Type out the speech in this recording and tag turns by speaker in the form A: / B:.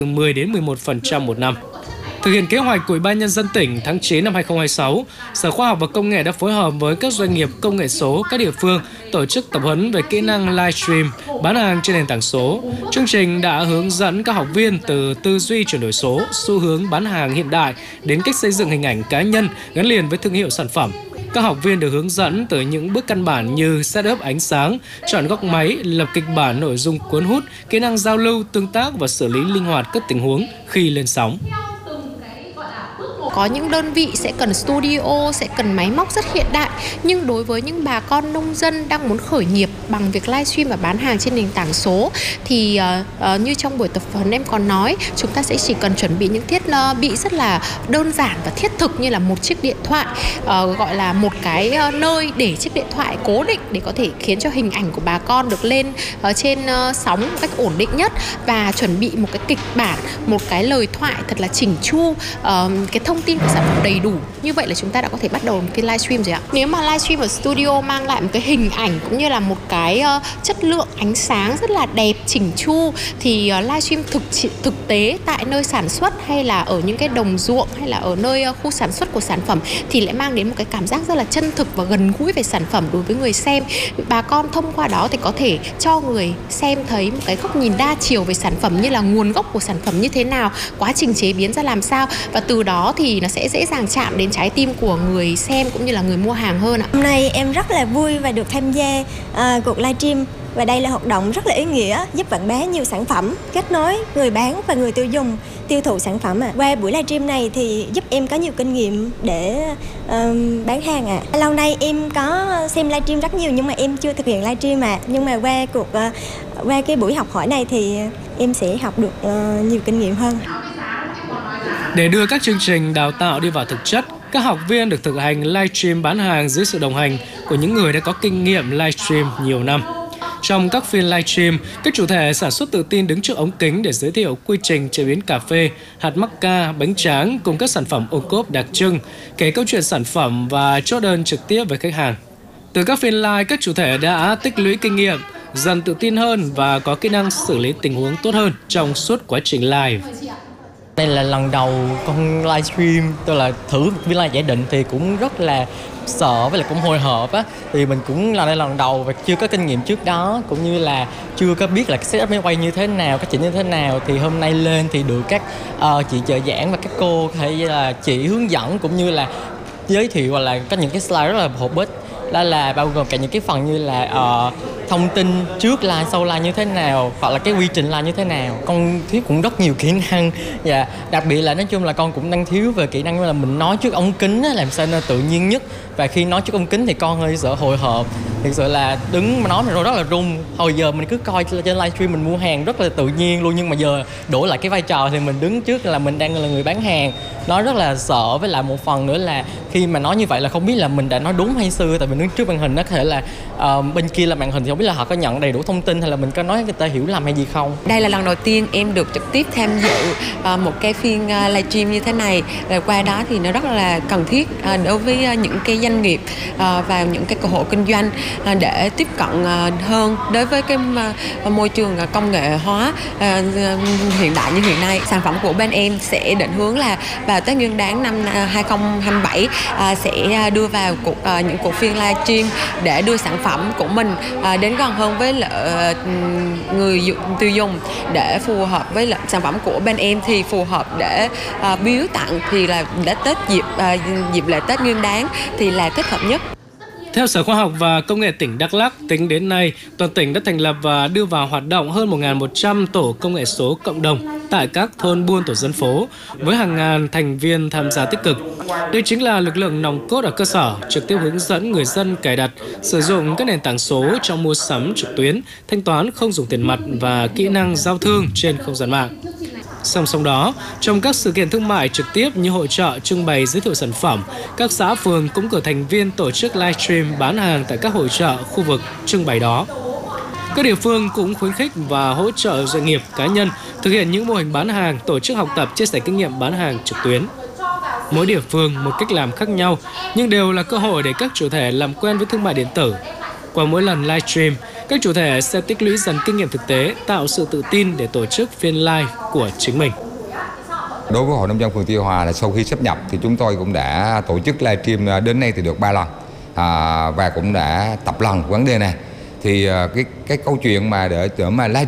A: 10 đến 11% một năm. Thực hiện kế hoạch của Ủy ban Nhân dân tỉnh tháng 9 năm 2026, Sở Khoa học và Công nghệ đã phối hợp với các doanh nghiệp công nghệ số, các địa phương tổ chức tập huấn về kỹ năng livestream, bán hàng trên nền tảng số. Chương trình đã hướng dẫn các học viên từ tư duy chuyển đổi số, xu hướng bán hàng hiện đại đến cách xây dựng hình ảnh cá nhân gắn liền với thương hiệu sản phẩm. Các học viên được hướng dẫn từ những bước căn bản như setup ánh sáng, chọn góc máy, lập kịch bản nội dung cuốn hút, kỹ năng giao lưu, tương tác và xử lý linh hoạt các tình huống khi lên sóng.
B: Có những đơn vị sẽ cần studio, sẽ cần máy móc rất hiện đại. Nhưng đối với những bà con nông dân đang muốn khởi nghiệp bằng việc livestream và bán hàng trên nền tảng số thì như trong buổi tập huấn em còn nói, chúng ta sẽ chỉ cần chuẩn bị những thiết bị rất là đơn giản và thiết thực như là một chiếc điện thoại, gọi là một cái nơi để chiếc điện thoại cố định để có thể khiến cho hình ảnh của bà con được lên trên sóng một cách ổn định nhất, và chuẩn bị một cái kịch bản, một cái lời thoại thật là chỉnh chu, cái thông tin của sản phẩm đầy đủ. Như vậy là chúng ta đã có thể bắt đầu một cái livestream rồi ạ. Nếu mà livestream ở studio mang lại một cái hình ảnh cũng như là một cái chất lượng ánh sáng rất là đẹp, chỉnh chu, thì livestream thực tế tại nơi sản xuất hay là ở những cái đồng ruộng hay là ở nơi khu sản xuất của sản phẩm thì lại mang đến một cái cảm giác rất là chân thực và gần gũi về sản phẩm đối với người xem. Bà con thông qua đó thì có thể cho người xem thấy một cái góc nhìn đa chiều về sản phẩm, như là nguồn gốc của sản phẩm như thế nào, quá trình chế biến ra làm sao, và từ đó thì nó sẽ dễ dàng chạm đến trái tim của người xem cũng như là người mua hàng hơn ạ.
C: Hôm nay em rất là vui và được tham gia cuộc livestream, và đây là hoạt động rất là ý nghĩa giúp quảng bá nhiều sản phẩm, kết nối người bán và người tiêu dùng tiêu thụ sản phẩm ạ. Qua buổi livestream này thì giúp em có nhiều kinh nghiệm để bán hàng ạ. Lâu nay em có xem livestream rất nhiều nhưng mà em chưa thực hiện livestream ạ. Nhưng mà qua cái buổi học hỏi này thì em sẽ học được nhiều kinh nghiệm hơn.
A: Để đưa các chương trình đào tạo đi vào thực chất, các học viên được thực hành livestream bán hàng dưới sự đồng hành của những người đã có kinh nghiệm livestream nhiều năm. Trong các phiên livestream, các chủ thể sản xuất tự tin đứng trước ống kính để giới thiệu quy trình chế biến cà phê, hạt mắc ca, bánh tráng cùng các sản phẩm ô cốp đặc trưng, kể câu chuyện sản phẩm và chốt đơn trực tiếp với khách hàng. Từ các phiên live, các chủ thể đã tích lũy kinh nghiệm, dần tự tin hơn và có kỹ năng xử lý tình huống tốt hơn trong suốt quá trình live.
D: Đây là lần đầu con livestream, tôi là thử một phiên live giả định thì cũng rất là sợ với lại cũng hồi hộp á, thì mình cũng là đây lần đầu và chưa có kinh nghiệm trước đó, cũng như là chưa có biết là cái setup máy quay như thế nào, cách chỉnh như thế nào, thì hôm nay lên thì được các chị trợ giảng và các cô hay là chị hướng dẫn cũng như là giới thiệu, hoặc là có những cái slide rất là hữu ích, đó là bao gồm cả những cái phần như là thông tin trước live sau live như thế nào, hoặc là cái quy trình live như thế nào. Con thiếu cũng rất nhiều kỹ năng, và đặc biệt là nói chung là con cũng đang thiếu về kỹ năng là mình nói trước ống kính á, làm sao nó tự nhiên nhất. Và khi nói trước ống kính thì con hơi sợ hồi hộp, thực sự là đứng mà nói mình rất là run. Hồi giờ mình cứ coi trên livestream mình mua hàng rất là tự nhiên luôn, nhưng mà giờ đổi lại cái vai trò thì mình đứng trước là mình đang là người bán hàng, nó rất là sợ. Với lại một phần nữa là khi mà nói như vậy là không biết là mình đã nói đúng hay chưa, tại vì đứng trước màn hình nó có thể là bên kia là màn hình thì không biết là họ có nhận đầy đủ thông tin hay là mình có nói người ta hiểu lầm hay gì không.
E: Đây là lần đầu tiên em được trực tiếp tham dự một cái phiên livestream như thế này, rồi qua đó thì nó rất là cần thiết đối với những cái doanh nghiệp và những cái cơ hội kinh doanh để tiếp cận hơn đối với cái môi trường công nghệ hóa hiện đại như hiện nay. Sản phẩm của bên em sẽ định hướng là vào Tết Nguyên đán năm 2027 sẽ đưa vào những cuộc phiên livestream để đưa sản phẩm của mình đến gần hơn với người tiêu dùng, để phù hợp với sản phẩm của bên em thì phù hợp để biếu tặng, thì là để Tết dịp lễ Tết Nguyên đán thì là thích hợp nhất.
A: Theo Sở Khoa học và Công nghệ tỉnh Đắk Lắk, tính đến nay, toàn tỉnh đã thành lập và đưa vào hoạt động hơn 1.100 tổ công nghệ số cộng đồng tại các thôn buôn tổ dân phố, với hàng ngàn thành viên tham gia tích cực. Đây chính là lực lượng nòng cốt ở cơ sở, trực tiếp hướng dẫn người dân cài đặt, sử dụng các nền tảng số trong mua sắm trực tuyến, thanh toán không dùng tiền mặt và kỹ năng giao thương trên không gian mạng. Song song đó, trong các sự kiện thương mại trực tiếp như hội chợ, trưng bày giới thiệu sản phẩm, các xã phường cũng cử thành viên tổ chức livestream bán hàng tại các hội chợ, khu vực trưng bày đó. Các địa phương cũng khuyến khích và hỗ trợ doanh nghiệp, cá nhân thực hiện những mô hình bán hàng, tổ chức học tập, chia sẻ kinh nghiệm bán hàng trực tuyến. Mỗi địa phương một cách làm khác nhau, nhưng đều là cơ hội để các chủ thể làm quen với thương mại điện tử. Qua mỗi lần livestream, Các chủ thể sẽ tích lũy dần kinh nghiệm thực tế, tạo sự tự tin để tổ chức phiên live của chính mình.
F: Đối với Hội Nông dân phường Tuy Hòa là sau khi sáp nhập thì chúng tôi cũng đã tổ chức livestream đến nay thì được 3 lần và cũng đã tập lần vấn đề này. Thì cái câu chuyện mà để mà livestream